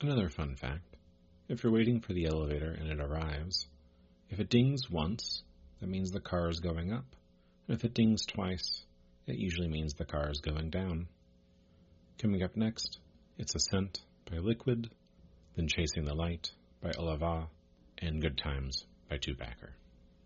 Another fun fact, if you're waiting for the elevator and it arrives, if it dings once, that means the car is going up. And if it dings twice, it usually means the car is going down. Coming up next, it's Ascent by Liquid, then Chasing the Light by Alava, and Good Times by Tupacker.